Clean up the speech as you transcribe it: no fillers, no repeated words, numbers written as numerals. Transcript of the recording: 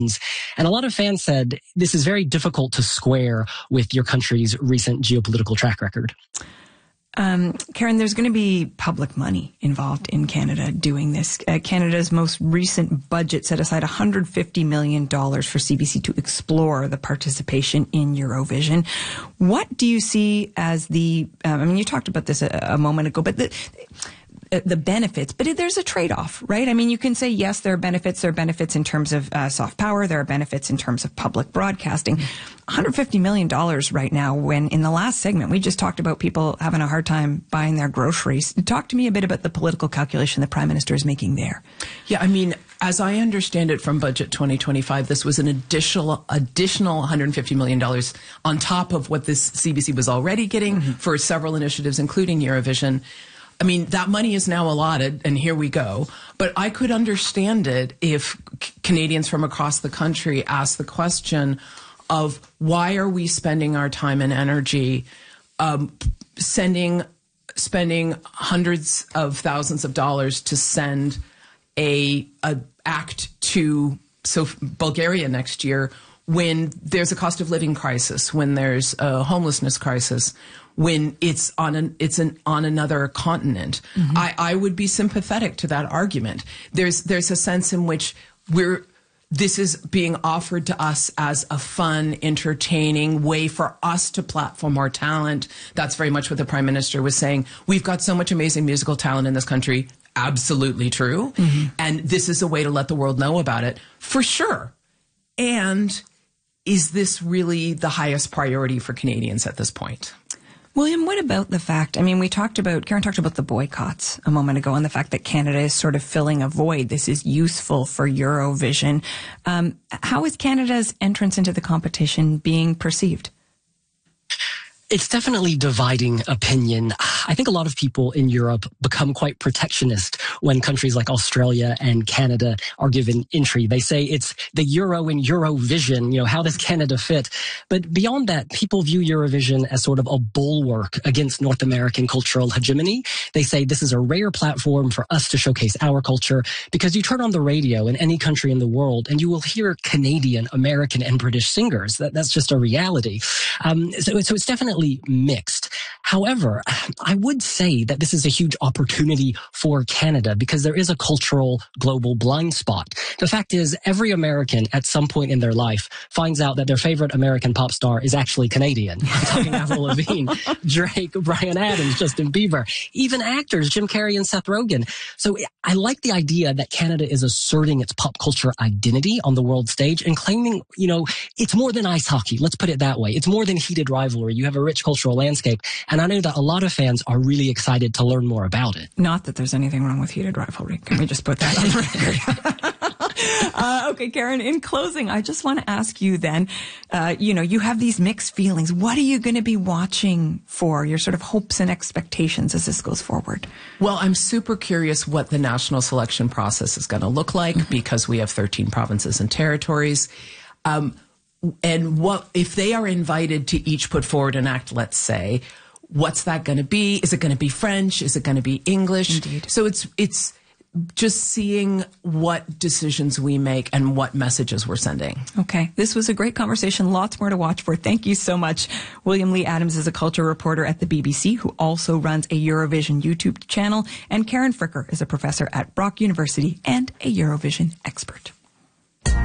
And a lot of fans said this is very difficult to square with your country's recent geopolitical track record. Karen, there's going to be public money involved in Canada doing this. Canada's most recent budget set aside $150 million for CBC to explore the participation in Eurovision. What do you see as the, you talked about this a moment ago, but the benefits, but there's a trade-off, right? I mean, you can say, yes, there are benefits. There are benefits in terms of soft power. There are benefits in terms of public broadcasting. $150 million right now, when in the last segment, we just talked about people having a hard time buying their groceries. Talk to me a bit about the political calculation the Prime Minister is making there. Yeah, I mean, as I understand it from Budget 2025, this was an additional $150 million on top of what this CBC was already getting for several initiatives, including Eurovision. I mean, that money is now allotted, and here we go. But I could understand it if Canadians from across the country ask the question of why are we spending our time and energy spending hundreds of thousands of dollars to send a act to Bulgaria next year when there's a cost of living crisis, when there's a homelessness crisis, when it's on another continent. I would be sympathetic to that argument. There's a sense in which this is being offered to us as a fun, entertaining way for us to platform our talent. That's very much what the Prime Minister was saying. We've got so much amazing musical talent in this country. Absolutely true. And this is a way to let the world know about it, for sure. And is this really the highest priority for Canadians at this point? William, what about the fact, Karen talked about the boycotts a moment ago and the fact that Canada is sort of filling a void. This is useful for Eurovision. How is Canada's entrance into the competition being perceived? It's definitely dividing opinion. I think a lot of people in Europe become quite protectionist when countries like Australia and Canada are given entry. They say it's the Euro in Eurovision. How does Canada fit? But beyond that, people view Eurovision as sort of a bulwark against North American cultural hegemony. They say this is a rare platform for us to showcase our culture, because you turn on the radio in any country in the world and you will hear Canadian, American, and British singers. That's just a reality. So it's definitely mixed. However, I would say that this is a huge opportunity for Canada because there is a cultural global blind spot. The fact is, every American at some point in their life finds out that their favorite American pop star is actually Canadian. I'm talking Avril Lavigne, Drake, Bryan Adams, Justin Bieber, even actors Jim Carrey and Seth Rogen. So I like the idea that Canada is asserting its pop culture identity on the world stage and claiming, it's more than ice hockey. Let's put it that way. It's more than heated rivalry. You have a rich cultural landscape. And I know that a lot of fans are really excited to learn more about it. Not that there's anything wrong with heated rivalry. Can we just put that on the record? Okay, Karen, in closing, I just want to ask you then, you have these mixed feelings. What are you going to be watching for, your sort of hopes and expectations as this goes forward? Well, I'm super curious what the national selection process is going to look like because we have 13 provinces and territories. And what if they are invited to each put forward an act, let's say, what's that going to be? Is it going to be French? Is it going to be English? Indeed. So it's just seeing what decisions we make and what messages we're sending. Okay. This was a great conversation. Lots more to watch for. Thank you so much. William Lee Adams is a culture reporter at the BBC who also runs a Eurovision YouTube channel. And Karen Fricker is a professor at Brock University and a Eurovision expert.